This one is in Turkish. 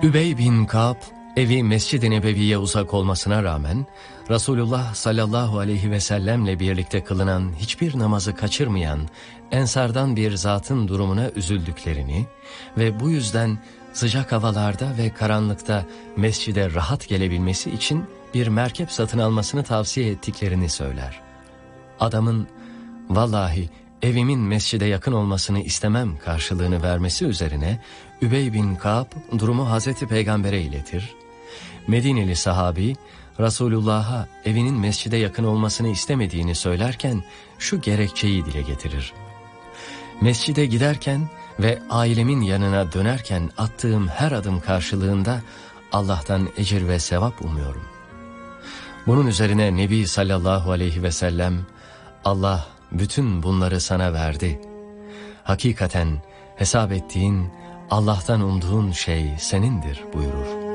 Übey bin Ka'b, evi Mescid-i Nebevi'ye uzak olmasına rağmen, Resulullah sallallahu aleyhi ve sellemle birlikte kılınan hiçbir namazı kaçırmayan ensardan bir zatın durumuna üzüldüklerini ve bu yüzden sıcak havalarda ve karanlıkta mescide rahat gelebilmesi için bir merkep satın almasını tavsiye ettiklerini söyler. Adamın, "Vallahi evimin mescide yakın olmasını istemem" karşılığını vermesi üzerine Übey bin Ka'b durumu Hazreti Peygamber'e iletir. Medineli sahabi Resulullah'a evinin mescide yakın olmasını istemediğini söylerken şu gerekçeyi dile getirir: "Mescide giderken ve ailemin yanına dönerken attığım her adım karşılığında Allah'tan ecir ve sevap umuyorum." Bunun üzerine Nebi sallallahu aleyhi ve sellem, "Allah bütün bunları sana verdi. Hakikaten hesap ettiğin, Allah'tan umduğun şey senindir" buyurur.